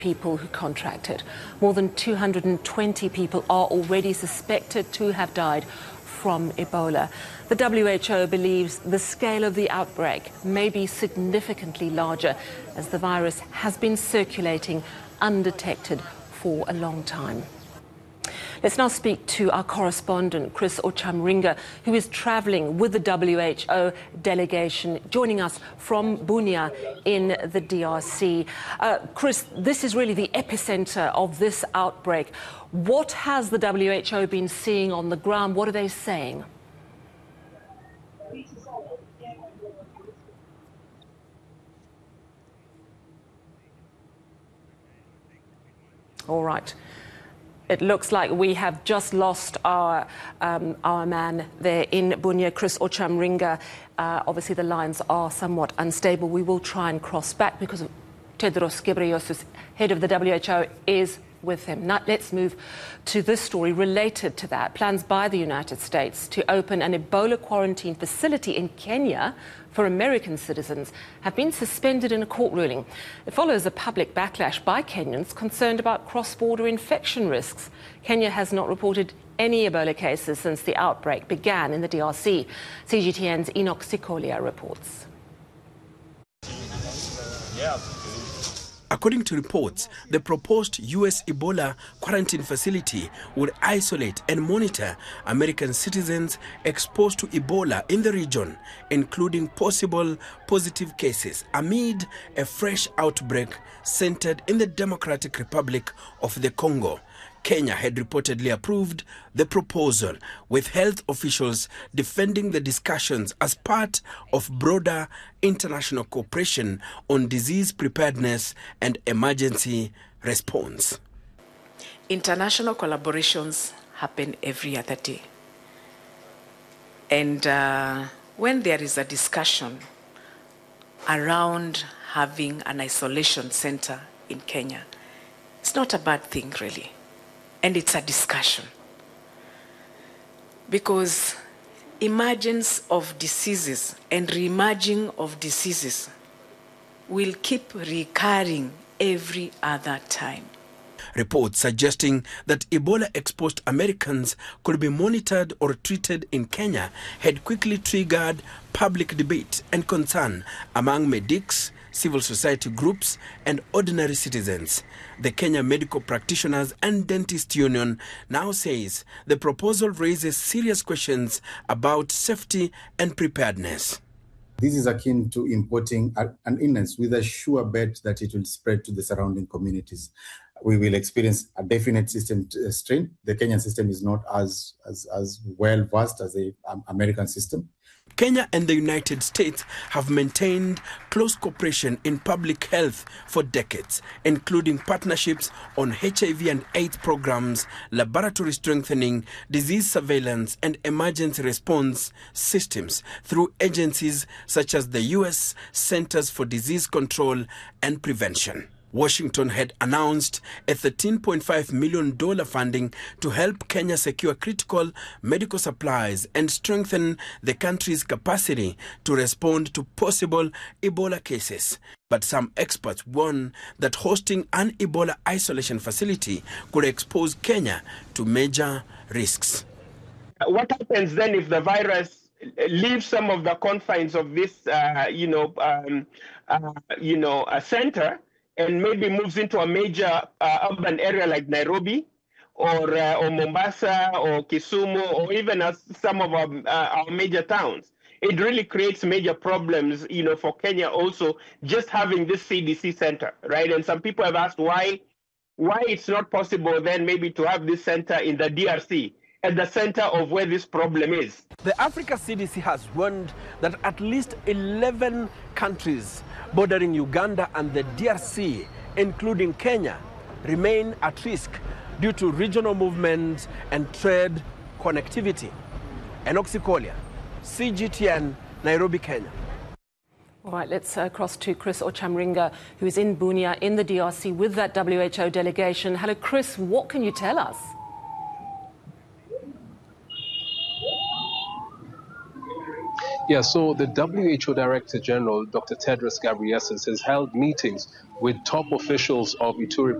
people who contracted. More than 220 people are already suspected to have died from Ebola. The WHO believes the scale of the outbreak may be significantly larger, as the virus has been circulating undetected for a long time. Let's now speak to our correspondent, Chris Ochamringa, who is travelling with the WHO delegation, joining us from Bunia in the DRC. Chris, this is really the epicentre of this outbreak. What has the WHO been seeing on the ground? What are they saying? All right. It looks like we have just lost our man there in Bunia, Chris Ochamringa. Obviously, the lines are somewhat unstable. We will try and cross back because Tedros Ghebreyesus, head of the WHO, is with him. Now, let's move to this story related to that. Plans by the United States to open an Ebola quarantine facility in Kenya for American citizens have been suspended in a court ruling. It follows a public backlash by Kenyans concerned about cross-border infection risks. Kenya has not reported any Ebola cases since the outbreak began in the DRC. CGTN's Enoch Sikolia reports. According to reports, the proposed U.S. Ebola quarantine facility would isolate and monitor American citizens exposed to Ebola in the region, including possible positive cases, amid a fresh outbreak centered in the Democratic Republic of the Congo. Kenya had reportedly approved the proposal, with health officials defending the discussions as part of broader international cooperation on disease preparedness and emergency response. International collaborations happen every other day. And when there is a discussion around having an isolation center in Kenya, it's not a bad thing, really. And it's a discussion. Because emergence of diseases and reemerging of diseases will keep recurring every other time. Reports suggesting that Ebola-exposed Americans could be monitored or treated in Kenya had quickly triggered public debate and concern among medics, civil society groups, and ordinary citizens. The Kenya Medical Practitioners and Dentists Union now says the proposal raises serious questions about safety and preparedness. This is akin to importing an illness with a sure bet that it will spread to the surrounding communities. We will experience a definite system strain. The Kenyan system is not as well versed as the American system. Kenya and the United States have maintained close cooperation in public health for decades, including partnerships on HIV and AIDS programs, laboratory strengthening, disease surveillance, and emergency response systems through agencies such as the U.S. Centers for Disease Control and Prevention. Washington had announced a $13.5 million funding to help Kenya secure critical medical supplies and strengthen the country's capacity to respond to possible Ebola cases. But some experts warn that hosting an Ebola isolation facility could expose Kenya to major risks. What happens then if the virus leaves some of the confines of this, center, and maybe moves into a major urban area like Nairobi or Mombasa or Kisumu or even some of our major towns? It really creates major problems, for Kenya also, just having this CDC center, right? And some people have asked why it's not possible then maybe to have this center in the DRC at the center of where this problem is. The Africa CDC has warned that at least 11 countries bordering Uganda and the DRC, including Kenya, remain at risk due to regional movements and trade connectivity. Enoch Sikolia, CGTN, Nairobi, Kenya. All right, let's cross to Chris Ochamringa, who is in Bunia in the DRC with that WHO delegation. Hello, Chris, what can you tell us? Yeah, so the WHO Director General, Dr. Tedros Ghebreyesus, has held meetings with top officials of Ituri